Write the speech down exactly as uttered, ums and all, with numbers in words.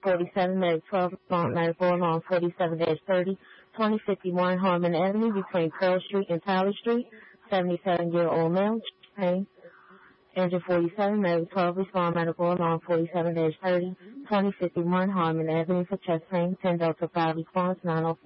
forty-seven, Medic twelve, respond medical alarm forty-seven thirty, twenty fifty-one Harmon Avenue between Pearl Street and Tyler Street, seventy-seven-year-old male, pain. Engine forty-seven, Medic twelve, respond medical alarm forty-seven thirty, twenty fifty-one Harmon Avenue for chest pain, ten Delta five response, nine oh four.